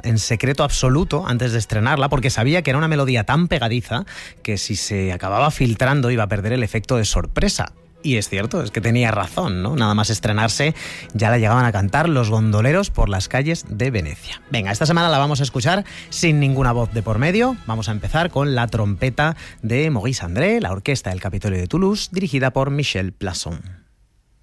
en secreto absoluto antes de estrenarla, porque sabía que era una melodía tan pegadiza que si se acababa filtrando iba a perder el efecto de sorpresa. Y es cierto, es que tenía razón, ¿no? Nada más estrenarse ya la llegaban a cantar los gondoleros por las calles de Venecia. Venga, esta semana la vamos a escuchar sin ninguna voz de por medio. Vamos a empezar con la trompeta de Maurice André, la orquesta del Capitolio de Toulouse, dirigida por Michel Plasson.